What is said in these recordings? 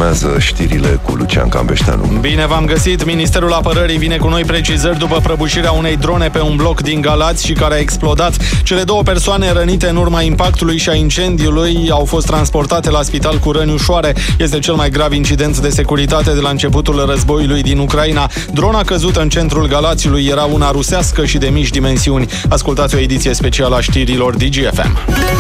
Urmează știrile cu Lucian Cambeșteanu. Bine v-am găsit! Ministerul Apărării vine cu noi precizări după prăbușirea unei drone pe un bloc din Galați și care a explodat. Cele două persoane rănite în urma impactului și a incendiului au fost transportate la spital cu răni ușoare. Este cel mai grav incident de securitate de la începutul războiului din Ucraina. Drona căzută în centrul Galațiului era una rusească și de mici dimensiuni. Ascultați o ediție specială a știrilor DGFM.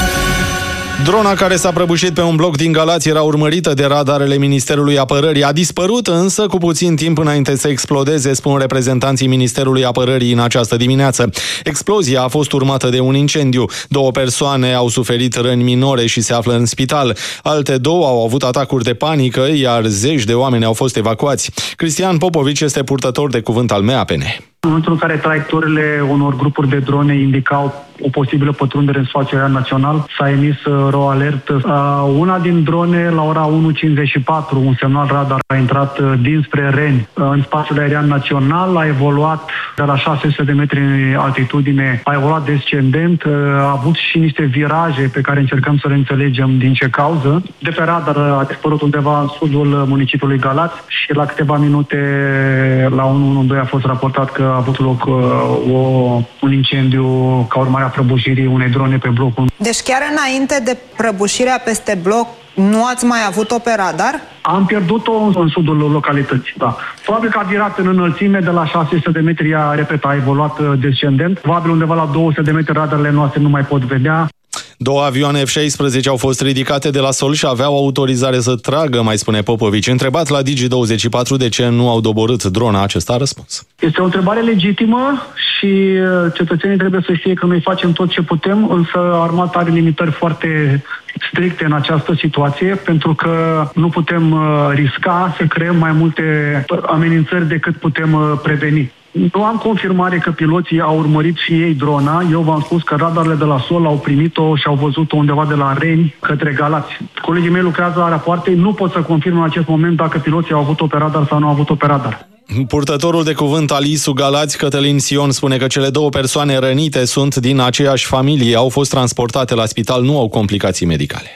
Drona care s-a prăbușit pe un bloc din Galați era urmărită de radarele Ministerului Apărării. A dispărut însă cu puțin timp înainte să explodeze, spun reprezentanții Ministerului Apărării în această dimineață. Explozia a fost urmată de un incendiu. Două persoane au suferit răni minore și se află în spital. Alte două au avut atacuri de panică, iar zeci de oameni au fost evacuați. Cristian Popovici este purtător de cuvânt al MAPN. În momentul în care traiectoriile unor grupuri de drone indicau o posibilă pătrundere în spațiul aerian național, s-a emis RO alert. Una din drone, la ora 1:54, un semnal radar a intrat dinspre Reni în spațiul aerian național, a evoluat de la 600 de metri în altitudine, a evoluat descendent, a avut și niște viraje pe care încercăm să le înțelegem din ce cauză. De pe radar a dispărut undeva în sudul municipiului Galați și la câteva minute la 112 a fost raportat că a avut loc un incendiu ca urmare a prăbușirii unei drone pe blocul. Deci chiar înainte de prăbușirea peste bloc, nu ați mai avut-o pe radar? Am pierdut-o în sudul localității, da. Probabil că a virat în înălțime de la 600 de metri, a evoluat descendent. Probabil undeva la 200 de metri radarele noastre nu mai pot vedea. Două avioane F-16 au fost ridicate de la sol și aveau autorizare să tragă, mai spune Popovici. Întrebat la Digi24 de ce nu au doborât drona, acesta a răspuns. Este o întrebare legitimă și cetățenii trebuie să știe că noi facem tot ce putem, însă armata are limitări foarte stricte în această situație, pentru că nu putem risca să creăm mai multe amenințări decât putem preveni. Nu am confirmare că piloții au urmărit și ei drona. Eu v-am spus că radarele de la sol au primit-o și au văzut-o undeva de la Reni către Galați. Colegii mei lucrează la rapoarte, nu pot să confirm în acest moment dacă piloții au avut-o pe radar sau nu au avut-o pe radar. Purtătorul de cuvânt al ISU Galați, Cătălin Sion, spune că cele două persoane rănite sunt din aceeași familie, au fost transportate la spital, nu au complicații medicale.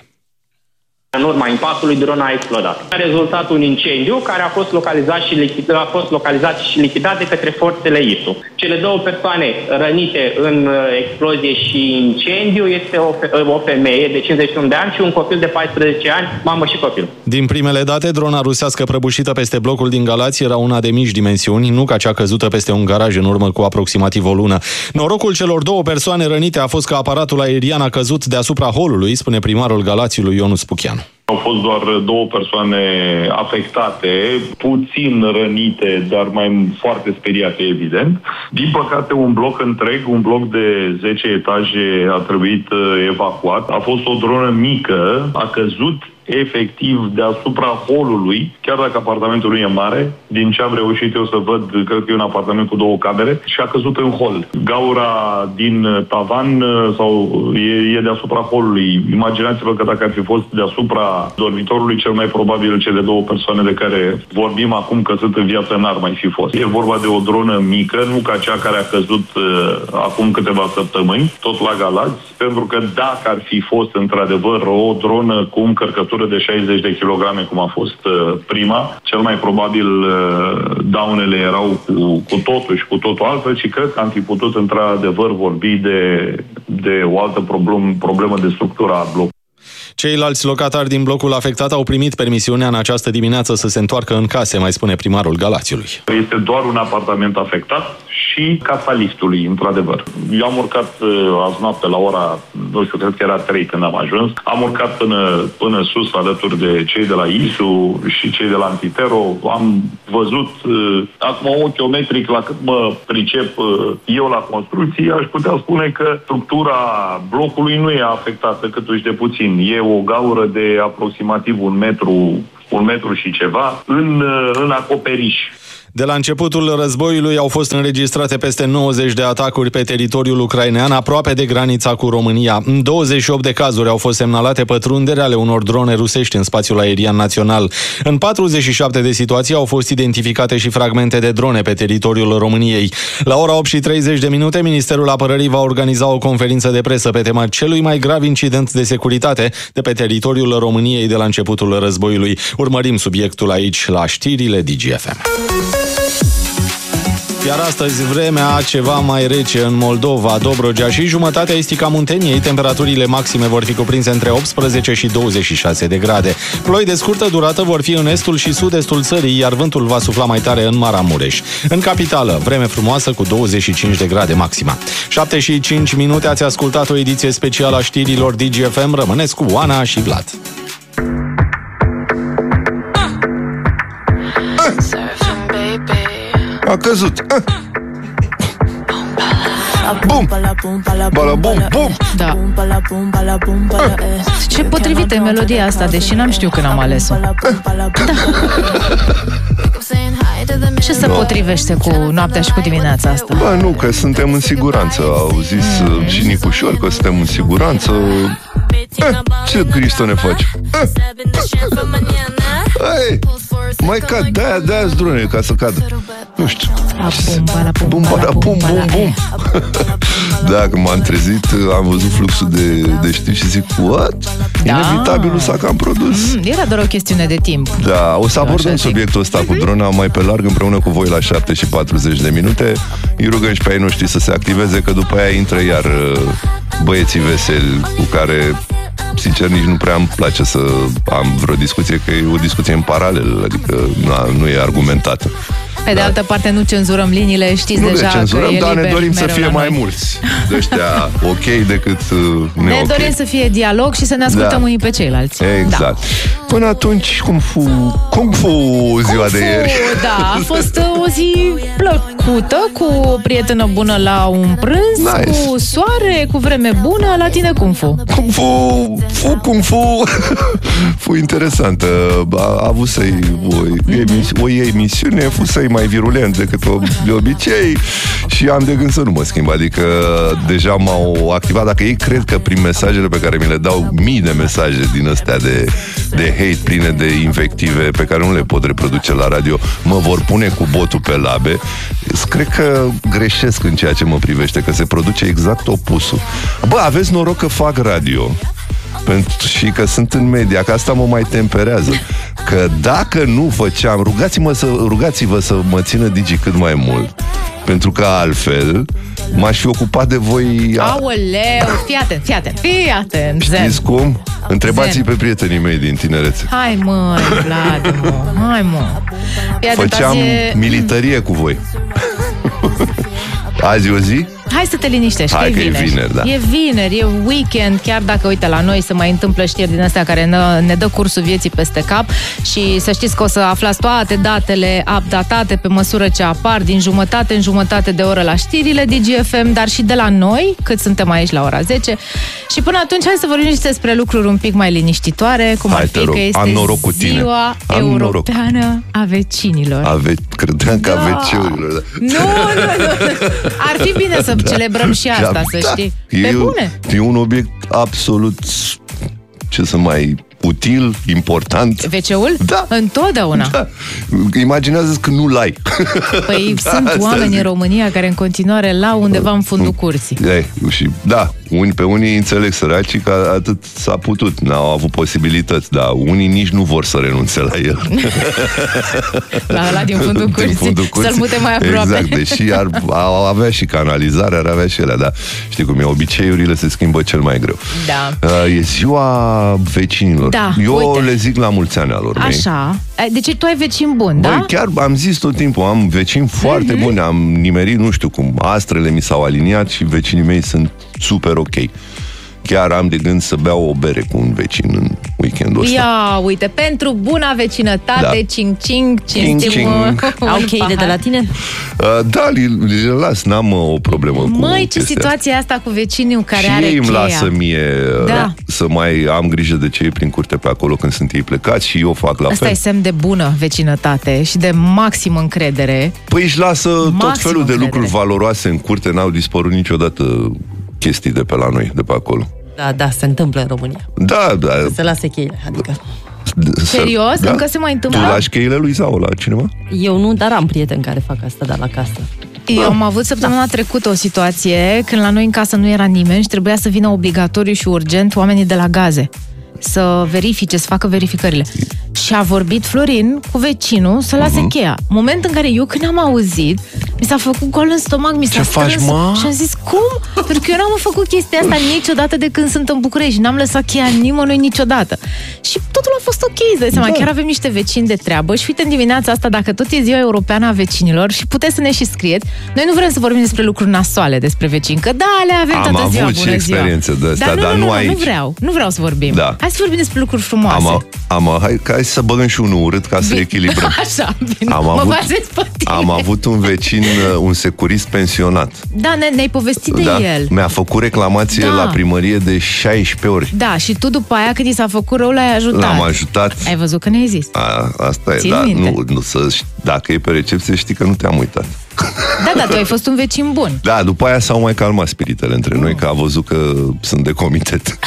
În urma impactului, drona a explodat. A rezultat un incendiu care a fost localizat și lichidat de către forțele ISU. Cele două persoane rănite în explozie și incendiu este o femeie de 51 de ani și un copil de 14 ani, mamă și copil. Din primele date, drona rusească prăbușită peste blocul din Galați era una de mici dimensiuni, nu ca cea căzută peste un garaj în urmă cu aproximativ o lună. Norocul celor două persoane rănite a fost că aparatul aerian a căzut deasupra holului, spune primarul Galațiului Ionus Pucheanu. Au fost doar două persoane afectate, puțin rănite, dar mai foarte speriate, evident. Din păcate, un bloc întreg, un bloc de 10 etaje a trebuit evacuat. A fost o dronă mică, a căzut efectiv deasupra holului, chiar dacă apartamentul nu e mare, din ce am reușit eu să văd, cred că e un apartament cu două camere, și a căzut în hol. Gaura din tavan sau e deasupra holului. Imaginați-vă că dacă ar fi fost deasupra dormitorului, cel mai probabil cele două persoane de care vorbim acum că sunt în viață n-ar mai fi fost. E vorba de o dronă mică, nu ca cea care a căzut acum câteva săptămâni, tot la Galați, pentru că dacă ar fi fost într-adevăr o dronă cu încărcătură de 60 de kilograme, cum a fost prima, cel mai probabil daunele erau cu totul și cu totul altfel și cred că am fi putut într-adevăr vorbi de o altă problemă de structură a blocului. Ceilalți locatari din blocul afectat au primit permisiunea în această dimineață să se întoarcă în case, mai spune primarul Galațiului. Este doar un apartament afectat și casa liftului, într-adevăr. Eu am urcat azi noapte la ora, nu știu, cred că era 3 când am ajuns. Am urcat până sus alături de cei de la ISU și cei de la Antitero. Am văzut, acum ochiometric, la cât mă pricep eu la construcții, aș putea spune că structura blocului nu e afectată câtuși de puțin. E o gaură de aproximativ un metru și ceva în acoperiș. De la începutul războiului au fost înregistrate peste 90 de atacuri pe teritoriul ucrainean, aproape de granița cu România. În 28 de cazuri au fost semnalate pătrunderi ale unor drone rusești în spațiul aerian național. În 47 de situații au fost identificate și fragmente de drone pe teritoriul României. La ora 8:30, Ministerul Apărării va organiza o conferință de presă pe tema celui mai grav incident de securitate de pe teritoriul României de la începutul războiului. Urmărim subiectul aici la știrile DGFM. Iar astăzi vremea ceva mai rece în Moldova, Dobrogea și jumătatea estică a Munteniei. Temperaturile maxime vor fi cuprinse între 18 și 26 de grade. Ploi de scurtă durată vor fi în estul și sud-estul țării, iar vântul va sufla mai tare în Maramureș. În capitală, vreme frumoasă cu 25 de grade maxima. 7:05, ați ascultat o ediție specială a știrilor DGFM. Rămâneți cu Oana și Vlad. A căzut. Bum! Bala bum, bum! Da. Ce potrivită e melodia asta, deși n-am știut când am ales-o. Da. Ce se potrivește cu noaptea și cu dimineața asta? Bă, nu, că suntem în siguranță. Au zis și Nicușor că suntem în siguranță. Ce Cristo ne faci? Hai, mai cad, de-aia-s drone, ca să cadă. Nu știu. Bum, bum, bum, bum. Dacă m-am trezit, am văzut fluxul de știri și zic, what? Inevitabilul s-a cam produs. Era doar o chestiune de timp. Da, o să abordăm subiectul ăsta cu drona mai pe larg împreună cu voi la 7:40. Îi rugăm și pe ai noștri să se activeze, că după aia intră iar băieții veseli cu care, sincer, nici nu prea îmi place să am vreo discuție, că e o discuție în paralel, adică nu e argumentată. Pe de altă parte, nu cenzurăm liniile, știți nu deja cenzurăm, că e dar liber, ne dorim să fie mai noi. mulți de ăștia ok decât ne dorim să fie dialog și să ne ascultăm unii pe ceilalți. Exact. Da. Până atunci, cum fu ziua de ieri? Da, a fost o zi plăcută, cu o prietenă bună la un prânz, nice. Cu soare, cu vreme bună. La tine cum fu? Cum fu interesantă. A avut să-i o emisiune, fusei mai virulent decât de obicei și am de gând să nu mă schimb. Adică deja m-au activat. Dacă ei cred că prin mesajele pe care mi le dau, mii de mesaje din astea de hate, pline de invective pe care nu le pot reproduce la radio, mă vor pune cu botul pe labe, cred că greșesc în ceea ce mă privește, că se produce exact opusul. Bă, aveți noroc că fac radio și că sunt în media, că asta mă mai temperează. Că dacă nu făceam, rugați-vă să mă țină Digi cât mai mult, pentru că altfel m-aș fi ocupat de voi. Aoleu, fii atent. Știți cum? Întrebați-i pe prietenii mei din tinerețe. Hai mă, Vlad, mă. Făceam militarie cu voi. Azi e o zi? Hai să te liniștești, hai, că e vineri. Da. E vineri, e weekend, chiar dacă, uite, la noi se mai întâmplă știri din astea care ne dă cursul vieții peste cap și să știți că o să aflați toate datele updatate pe măsură ce apar din jumătate în jumătate de oră la știrile DGFM, dar și de la noi, cât suntem aici la ora 10. Și până atunci hai să vorbim și despre lucruri un pic mai liniștitoare, cum ar fi că este ziua europeană a vecinilor. Credeam că a veciurilor. Nu. Ar fi bine să celebrăm și asta, să știi. Pe bune. E un obiect absolut, ce să mai util, important. WC-ul? Da. Întotdeauna. Da. Imaginează-ți că nu l-ai. Păi sunt oameni în România care în continuare l-au undeva în fundul curții. Și da, pe unii înțeleg săracii că atât s-a putut, n-au avut posibilități, dar unii nici nu vor să renunțe la el. La ăla din fundul curții, să-l mute mai aproape. Exact, deși ar avea și canalizare, ar avea și ele, dar știi cum e, obiceiurile se schimbă cel mai greu. Da. E ziua vecinilor. Da, eu uite. Le zic la mulți ani alor mei. Așa. Deci tu ai vecini buni, da? Băi, chiar am zis tot timpul, am vecini foarte buni, am nimerit, nu știu cum, astrele mi s-au aliniat și vecinii mei sunt super ok. chiar am de gând să beau o bere cu un vecin în weekendul ăsta. Ia, uite, pentru buna vecinătate, cing-cing, cinstim. Au cheile de la tine? Da, le las, n-am o problemă cu Măi, ce situație e asta cu vecinul care are cheia. Și ei îmi lasă mie să mai am grijă de ce e prin curte pe acolo când sunt ei plecați și eu fac la fel. Asta e semn de bună vecinătate și de maxim încredere. Păi își lasă tot felul de lucruri valoroase în curte, n-au dispărut niciodată chestii de pe la noi, de pe acolo. Da, se întâmplă în România. Da. Să se lase cheile, adică... Serios? Da? Încă se mai întâmplă? Tu lași cheile lui sau la cineva? Eu nu, dar am prieteni care fac asta, la casă. Eu am avut săptămâna trecută o situație când la noi în casă nu era nimeni și trebuia să vină obligatoriu și urgent oamenii de la gaze să verifice, să facă verificările. Și a vorbit Florin cu vecinul să lase cheia. Moment în care eu când am auzit, mi s-a făcut gol în stomac, mi s-a strâns și am zis, cum? Pentru că eu n-am făcut chestia asta niciodată de când sunt în București. N-am lăsat cheia nimănui niciodată. Și totul a fost ok, îți dai seama. Chiar avem niște vecini de treabă și uite în dimineața asta, dacă tot e ziua europeană a vecinilor și puteți să ne și scrieți, noi nu vrem să vorbim despre lucruri nasoale despre vecini, că da, le avem toată ziua, bună ziua. Am avut și experiențe de astea, dar nu aici. Nu vreau să vorbim. Da. Hai să vorbim despre lucruri frumoase. Hai să băgăm și unul urât ca să echilibrăm. Așa, bine. Am avut un vecin, un securist pensionat. Da, ne-ai povestit de el. Mi-a făcut reclamație la primărie de 16 ori. Da, și tu după aia când i s-a făcut rău, l-ai ajutat. L-am ajutat. Ai văzut că ne-ai zis. Asta e, da. Dacă e pe recepție, știi că nu te-am uitat. Da, tu ai fost un vecin bun. Da, după aia s-au mai calmat spiritele între noi, că a văzut că sunt de comitet.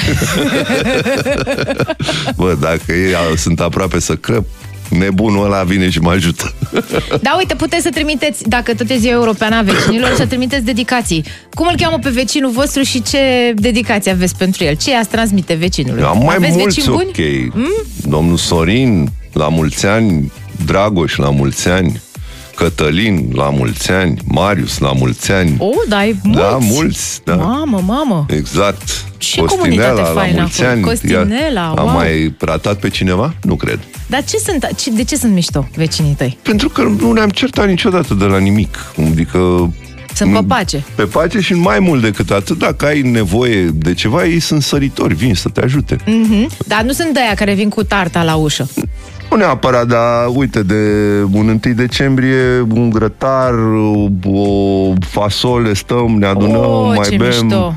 Bă, dacă ei sunt aproape să crăp, nebunul ăla vine și mă ajută. Da, uite, puteți să trimiteți, dacă tot e ziua europeană a vecinilor, să trimiteți dedicații. Cum îl cheamă pe vecinul vostru și ce dedicație aveți pentru el? Ce i-ați transmite vecinului? Am mai mulți, ok. Domnul Sorin, la mulți ani. Dragoș, la mulți ani. Cătălin, la mulți ani. Marius, la mulți ani. Mulți. Da, mulți. Da. Mamă. Exact. Ce Costinela, la mulți ani. Costinela, Am mai ratat pe cineva? Nu cred. Dar de ce sunt mișto vecinii tăi? Pentru că nu ne-am certat niciodată de la nimic. Adică... Sunt pe pace. Pe pace și mai mult decât atât. Dacă ai nevoie de ceva, ei sunt săritori, vin să te ajute. Dar nu sunt de aia care vin cu tarta la ușă. Nu neapărat, dar uite, de un 1 decembrie, un grătar, o fasole, stăm, ne adunăm, mai bem,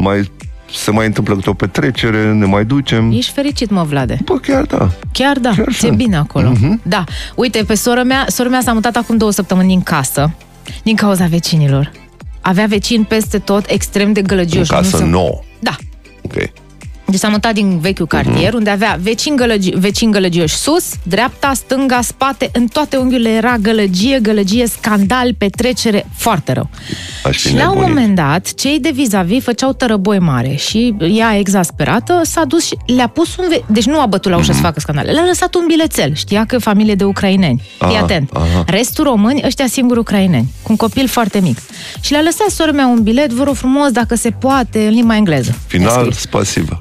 se mai întâmplă câte o petrecere, ne mai ducem. Ești fericit, mă, Vlade. Bă, chiar da. Chiar ți-e bine acolo. Da. Uite, pe sora mea s-a mutat acum 2 săptămâni din casă, din cauza vecinilor. Avea vecini peste tot, extrem de gălăgioși. În casă nouă? Da. Ok. Deci s-a mutat din vechiul cartier, unde avea vecini gălăgioși sus, dreapta, stânga, spate, în toate unghiurile era gălăgie, scandal, petrecere, foarte rău. Și la un moment dat, cei de vis-a-vis făceau tărăboi mare și ea, exasperată, s-a dus și le-a pus deci nu a bătut la ușă să facă scandal, le-a lăsat un bilețel, știa că e familie de ucraineni. Fii atent. Restul români, ăștia singuri ucraineni, cu un copil foarte mic. Și le-a lăsat sora mea un bilet, vă rog frumos, dacă se poate, în limba engleză. Final, spasivă.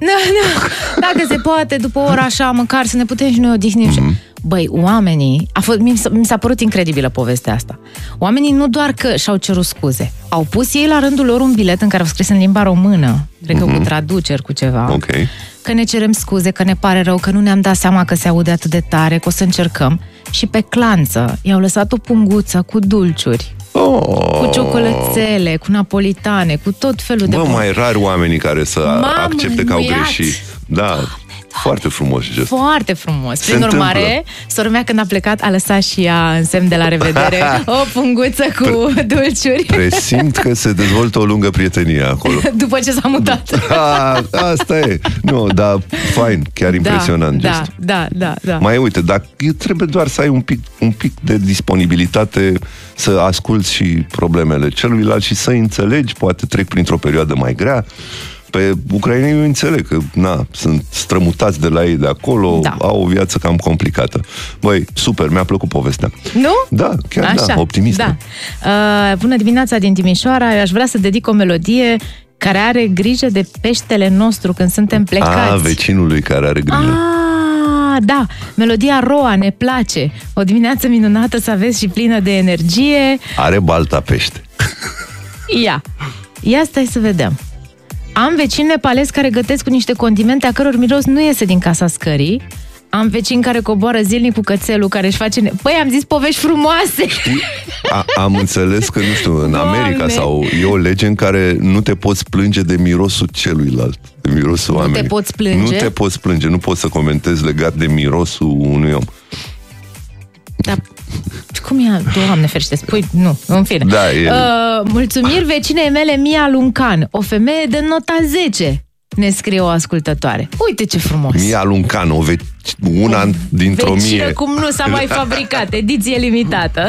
Dacă se poate, după o oră așa, măcar să ne putem și noi odihni. Băi, oamenii, mi s-a părut incredibilă povestea asta. Oamenii nu doar că și-au cerut scuze, au pus ei la rândul lor un bilet în care au scris în limba română, cred că cu traduceri, cu ceva, că ne cerem scuze, că ne pare rău, că nu ne-am dat seama că se aude atât de tare, că o să încercăm. Și pe clanță i-au lăsat o punguță cu dulciuri. Cu ciocolățele, cu napolitane, cu tot felul de... mai rar oamenii care să accepte că au greșit. Da, foarte frumos gest. Foarte frumos. Prin urmare, sora mea când a plecat a lăsat și ea în semn de la revedere o punguță cu dulciuri. Presimt că se dezvoltă o lungă prietenie acolo. După ce s-a mutat. Asta e. Nu, dar fain, chiar impresionant gestul. Da. Mai uite, dacă trebuie doar să ai un pic de disponibilitate să asculți și problemele celuilalt și să înțelegi, poate trec printr-o perioadă mai grea. Pe ucraineni eu înțeleg că sunt strămutați de la ei de acolo, au o viață cam complicată. Băi, super, mi-a plăcut povestea. Nu? Da, chiar așa, optimistă. Da. Bună dimineața din Timișoara, aș vrea să dedic o melodie care are grijă de peștele nostru când suntem plecați. Vecinului care are grijă. Da, melodia Roa ne place. O dimineață minunată să aveți și plină de energie. Are balta pește. Ia stai să vedem. Am vecini nepalezi care gătesc cu niște condimente a căror miros nu iese din casa scării. Am vecini care coboară zilnic cu cățelul care își face... Păi, am zis povești frumoase! Am înțeles că, nu știu, în America sau e o lege în care nu te poți plânge de mirosul celuilalt, de mirosul oamenii. Nu te poți plânge? Nu te poți plânge, nu poți să comentezi legat de mirosul unui om. Da. Cum e? Doamne ferește, spui... Nu, în fine. Da, mulțumiri vecinei mele Mia Luncan, o femeie de nota 10. Ne scrie o ascultătoare. Uite ce frumos! Mia Luncan, una dintr-o mie. Vecină cum nu s-a mai fabricat, ediție limitată.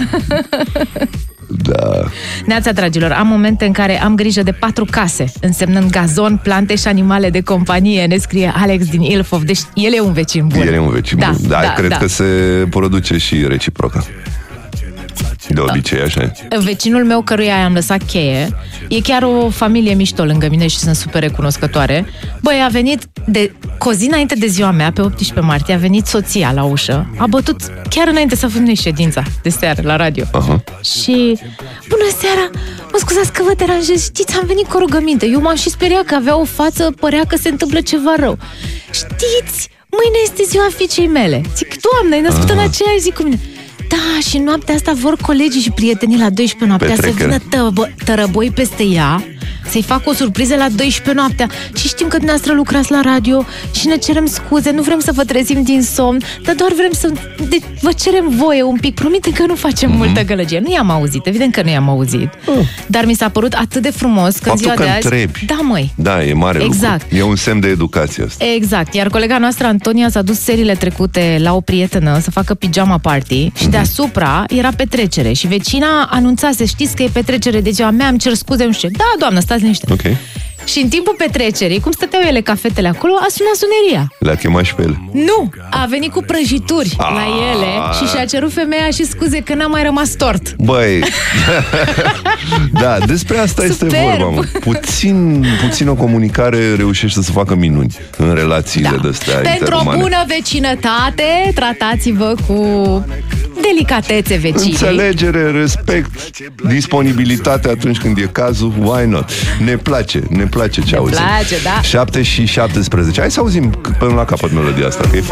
Da. Neața, dragilor, am momente în care am grijă de 4 case, însemnând gazon, plante și animale de companie, ne scrie Alex din Ilfov. Deci el e un vecin bun. El e un vecin bun. Da, cred că se produce și reciproca. De obicei, așa e. Vecinul meu căruia i-am lăsat cheie, e chiar o familie mișto lângă mine și sunt super recunoscătoare. Băi, a venit cu o zi înainte de ziua mea, pe 18 martie, a venit soția la ușă, a bătut chiar înainte să avem noi ședința de seară la radio. Și, bună seara, mă scuzați că vă deranjez, știți, am venit cu o rugăminte. Eu m-am și speriat că avea o față, părea că se întâmplă ceva rău. Știți, mâine este ziua fiicei mele. Zic, Doamne, e născută în aceeași zi cu mine. Da, și noaptea asta vor colegii și prietenii la 12 noaptea să vină tărăboi peste ea, să-i fac o surpriză la 12 noaptea. Și știm că dumneavoastră lucrați la radio și ne cerem scuze, nu vrem să vă trezim din somn, dar doar vrem să vă cerem voie un pic. Promite că nu facem multă gălăgie. Nu i-am auzit, evident că nu i-am auzit. Dar mi s-a părut atât de frumos că în ziua de azi... întrebi. Da, măi. Da, e mare lucru. E un semn de educație asta. Exact. Iar colega noastră, Antonia, s-a dus seriile trecute la o prietenă să facă pijama party și deasupra era petrecere. Și vecina anunțase, știți că e petrecere de ziua mea, îmi cer scuze, nu știu ce. Da, doamnă, stați liniște. Ok. Și în timpul petrecerii, cum stăteau ele ca fetele acolo, a sunat suneria. Le-a chemat și pe ele? Nu! A venit cu prăjituri la ele și și-a cerut femeia și scuze că n-a mai rămas tort. Băi, da, despre asta este vorba, mă. Puțin o comunicare reușește să facă minuni în relațiile de-astea interumane. Pentru o bună vecinătate, tratați-vă cu delicatețe vecinii. Înțelegere, respect, disponibilitate atunci când e cazul, why not? Ne place ce auzim. Ne place, da. 7 și 17. Hai să auzim până la capăt melodia asta, că e fain.